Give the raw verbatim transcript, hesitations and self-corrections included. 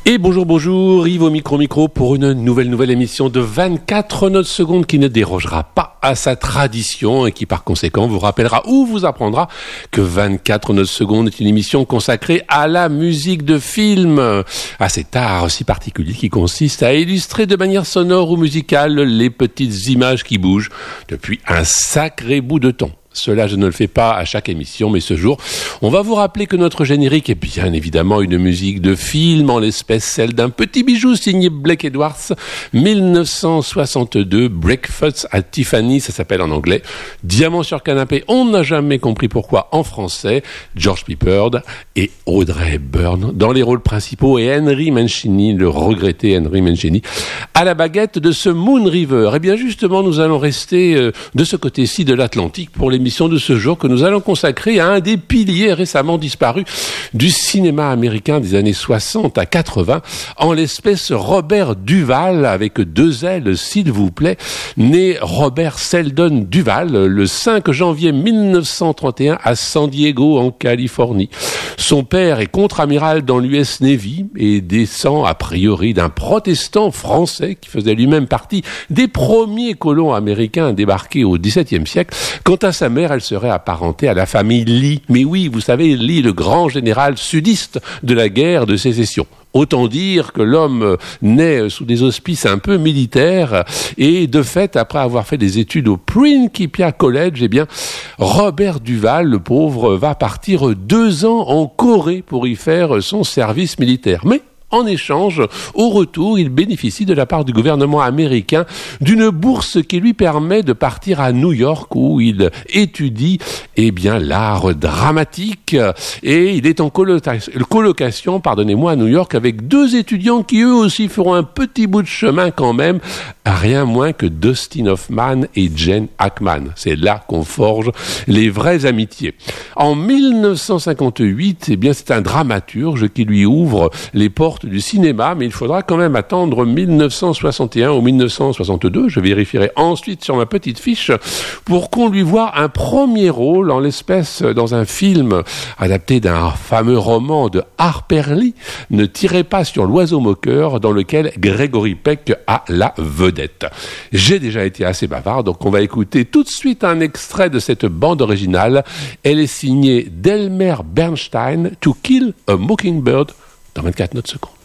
Et bonjour, bonjour, Yves au micro-micro pour une nouvelle, nouvelle émission de vingt-quatre notes secondes qui ne dérogera pas à sa tradition et qui par conséquent vous rappellera ou vous apprendra que vingt-quatre notes secondes est une émission consacrée à la musique de film, à cet art si particulier qui consiste à illustrer de manière sonore ou musicale les petites images qui bougent depuis un sacré bout de temps. Cela, je ne le fais pas à chaque émission, mais ce jour, on va vous rappeler que notre générique est bien évidemment une musique de film, en l'espèce celle d'un petit bijou signé Blake Edwards, dix-neuf cent soixante-deux, Breakfast at Tiffany, ça s'appelle en anglais, Diamant sur canapé, on n'a jamais compris pourquoi en français, George P. Bird et Audrey Hepburn dans les rôles principaux et Henry Mancini, le regretté Henry Mancini, à la baguette de ce Moon River. Et bien justement, nous allons rester euh, de ce côté-ci de l'Atlantique pour les émission de ce jour que nous allons consacrer à un des piliers récemment disparus du cinéma américain des années soixante à quatre-vingts, en l'espèce Robert Duvall, avec deux L s'il vous plaît, né Robert Seldon Duvall le cinq janvier dix-neuf cent trente et un à San Diego en Californie. Son père est contre-amiral dans l'U S Navy et descend a priori d'un protestant français qui faisait lui-même partie des premiers colons américains débarqués au dix-septième siècle. Quant à sa mère, elle serait apparentée à la famille Lee. Mais oui, vous savez, Lee, le grand général sudiste de la guerre de sécession. Autant dire que l'homme naît sous des auspices un peu militaires et de fait, après avoir fait des études au Principia College, eh bien, Robert Duvall, le pauvre, va partir deux ans en Corée pour y faire son service militaire. Mais en échange, au retour, il bénéficie de la part du gouvernement américain d'une bourse qui lui permet de partir à New York où il étudie eh bien, l'art dramatique et il est en colocation, colocation pardonnez-moi, à New York avec deux étudiants qui eux aussi feront un petit bout de chemin quand même, rien moins que Dustin Hoffman et Gene Hackman. C'est là qu'on forge les vraies amitiés. En dix-neuf cent cinquante-huit, eh bien, c'est un dramaturge qui lui ouvre les portes du cinéma, mais il faudra quand même attendre dix-neuf cent soixante et un ou dix-neuf cent soixante-deux, je vérifierai ensuite sur ma petite fiche, pour qu'on lui voie un premier rôle, en l'espèce dans un film adapté d'un fameux roman de Harper Lee, Ne tirez pas sur l'oiseau moqueur, dans lequel Gregory Peck a la vedette. J'ai déjà été assez bavard, donc on va écouter tout de suite un extrait de cette bande originale. Elle est signée d'Elmer Bernstein, To Kill a Mockingbird, dans vingt-quatre notes secondes.